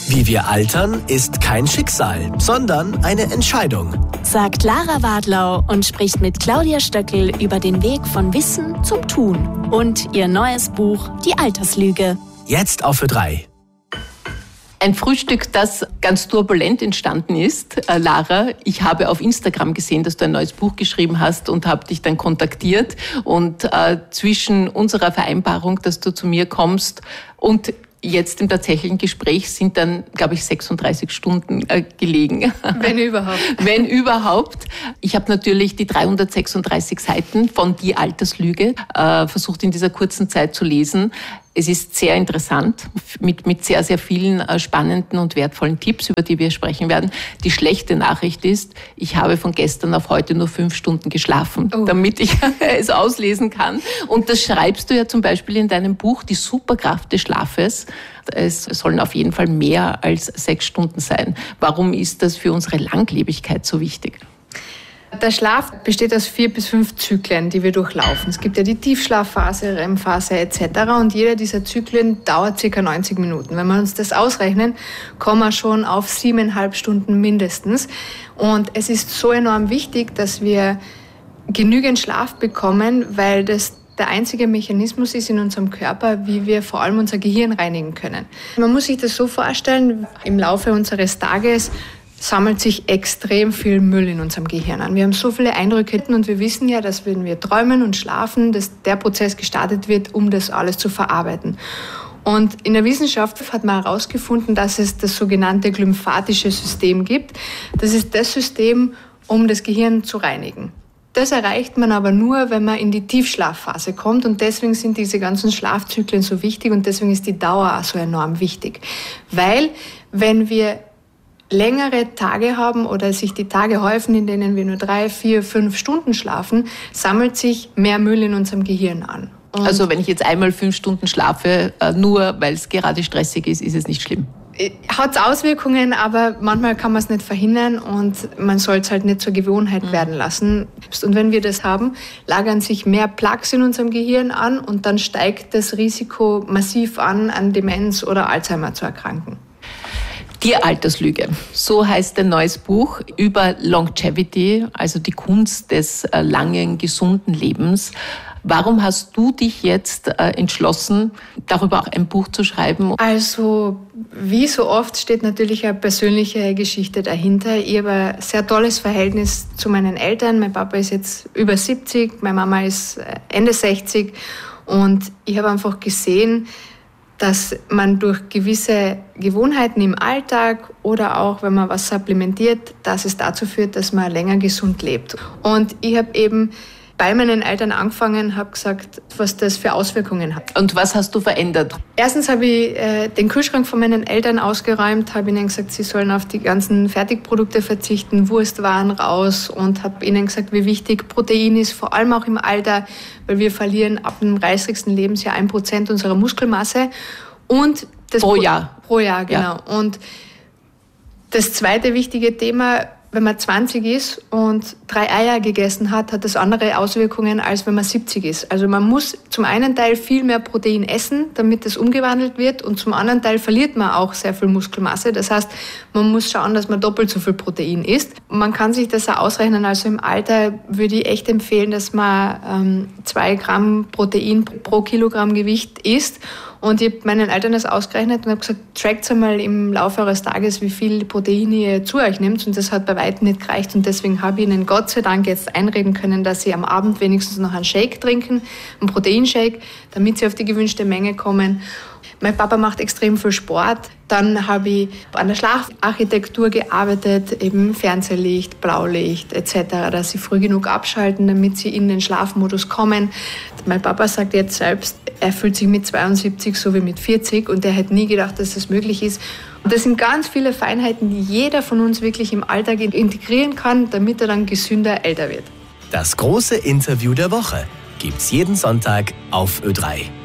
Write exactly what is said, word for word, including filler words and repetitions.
Wie wir altern, ist kein Schicksal, sondern eine Entscheidung. Sagt Lara Wadlau und spricht mit Claudia Stöckel über den Weg von Wissen zum Tun und ihr neues Buch Die Alterslüge. Jetzt auf Ö drei. Ein Frühstück, das ganz turbulent entstanden ist. Äh, Lara, ich habe auf Instagram gesehen, dass du ein neues Buch geschrieben hast und habe dich dann kontaktiert. Und äh, zwischen unserer Vereinbarung, dass du zu mir kommst und jetzt im tatsächlichen Gespräch sind dann, glaube ich, sechsunddreißig Stunden äh, gelegen. Wenn überhaupt. Wenn überhaupt. Ich habe natürlich die dreihundertsechsunddreißig Seiten von Die Alterslüge äh, versucht in dieser kurzen Zeit zu lesen. Es ist sehr interessant, mit, mit sehr, sehr vielen äh, spannenden und wertvollen Tipps, über die wir sprechen werden. Die schlechte Nachricht ist, ich habe von gestern auf heute nur fünf Stunden geschlafen, oh. damit ich es auslesen kann. Und das schreibst du ja zum Beispiel in deinem Buch, Die Superkraft des Schlafes. Es sollen auf jeden Fall mehr als sechs Stunden sein. Warum ist das für unsere Langlebigkeit so wichtig? Der Schlaf besteht aus vier bis fünf Zyklen, die wir durchlaufen. Es gibt ja die Tiefschlafphase, R E M-Phase et cetera. Und jeder dieser Zyklen dauert ca. neunzig Minuten. Wenn wir uns das ausrechnen, kommen wir schon auf siebeneinhalb Stunden mindestens. Und es ist so enorm wichtig, dass wir genügend Schlaf bekommen, weil das der einzige Mechanismus ist in unserem Körper, wie wir vor allem unser Gehirn reinigen können. Man muss sich das so vorstellen, im Laufe unseres Tages sammelt sich extrem viel Müll in unserem Gehirn an. Wir haben so viele Eindrücke und wir wissen ja, dass wenn wir träumen und schlafen, dass der Prozess gestartet wird, um das alles zu verarbeiten. Und in der Wissenschaft hat man herausgefunden, dass es das sogenannte glymphatische System gibt. Das ist das System, um das Gehirn zu reinigen. Das erreicht man aber nur, wenn man in die Tiefschlafphase kommt und deswegen sind diese ganzen Schlafzyklen so wichtig und deswegen ist die Dauer auch so enorm wichtig. Weil wenn wir längere Tage haben oder sich die Tage häufen, in denen wir nur drei, vier, fünf Stunden schlafen, sammelt sich mehr Müll in unserem Gehirn an. Und also wenn ich jetzt einmal fünf Stunden schlafe, nur weil es gerade stressig ist, ist es nicht schlimm? Hat Auswirkungen, aber manchmal kann man es nicht verhindern und man soll es halt nicht zur Gewohnheit mhm. werden lassen. Und wenn wir das haben, lagern sich mehr Plaques in unserem Gehirn an und dann steigt das Risiko massiv an, an Demenz oder Alzheimer zu erkranken. Die Alterslüge, so heißt ein neues Buch über Longevity, also die Kunst des äh, langen, gesunden Lebens. Warum hast du dich jetzt äh, entschlossen, darüber auch ein Buch zu schreiben? Also, wie so oft steht natürlich eine persönliche Geschichte dahinter. Ich habe ein sehr tolles Verhältnis zu meinen Eltern. Mein Papa ist jetzt über siebzig, meine Mama ist Ende sechzig und ich habe einfach gesehen, dass man durch gewisse Gewohnheiten im Alltag oder auch, wenn man was supplementiert, dass es dazu führt, dass man länger gesund lebt. Und ich habe eben bei meinen Eltern angefangen, habe gesagt, was das für Auswirkungen hat. Und was hast du verändert? Erstens habe ich äh, den Kühlschrank von meinen Eltern ausgeräumt, habe ihnen gesagt, sie sollen auf die ganzen Fertigprodukte verzichten, Wurstwaren raus und habe ihnen gesagt, wie wichtig Protein ist, vor allem auch im Alter, weil wir verlieren ab dem dreißigsten Lebensjahr ein Prozent unserer Muskelmasse. Und das pro Jahr. Pro Jahr, genau. Ja. Und das zweite wichtige Thema, wenn man zwanzig ist und drei Eier gegessen hat, hat das andere Auswirkungen, als wenn man siebzig ist. Also man muss zum einen Teil viel mehr Protein essen, damit es umgewandelt wird und zum anderen Teil verliert man auch sehr viel Muskelmasse. Das heißt, man muss schauen, dass man doppelt so viel Protein isst. Man kann sich das auch ausrechnen, also im Alter würde ich echt empfehlen, dass man ähm, zwei Gramm Protein pro Kilogramm Gewicht isst. Und ich habe meinen Eltern das ausgerechnet und habe gesagt, trackt einmal im Laufe eures Tages, wie viel Protein ihr zu euch nehmt. Und das hat bei weitem nicht gereicht. Und deswegen habe ich ihnen Gott sei Dank jetzt einreden können, dass sie am Abend wenigstens noch einen Shake trinken, einen Proteinshake, damit sie auf die gewünschte Menge kommen. Mein Papa macht extrem viel Sport. Dann habe ich an der Schlafarchitektur gearbeitet, eben Fernsehlicht, Blaulicht et cetera, dass sie früh genug abschalten, damit sie in den Schlafmodus kommen. Mein Papa sagt jetzt selbst, er fühlt sich mit zweiundsiebzig so wie mit vierzig und er hätte nie gedacht, dass das möglich ist. Und das sind ganz viele Feinheiten, die jeder von uns wirklich im Alltag integrieren kann, damit er dann gesünder älter wird. Das große Interview der Woche gibt's jeden Sonntag auf Ö drei.